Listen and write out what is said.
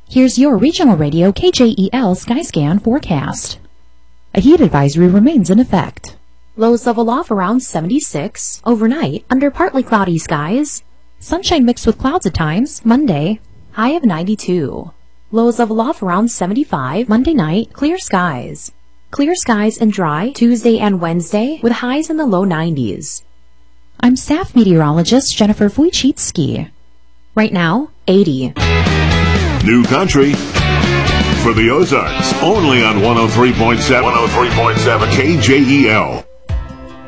Here's your regional radio KJEL Skyscan forecast. A heat advisory remains in effect. Lows level off around 76. Overnight, under partly cloudy skies. Sunshine mixed with clouds at times. Monday, high of 92. Lows level off around 75. Monday night, clear skies. Clear skies and dry Tuesday and Wednesday with highs in the low 90s. I'm staff meteorologist Jennifer Wojcicki. Right now, 80. New country for the Ozarks, only on 103.7 KJEL.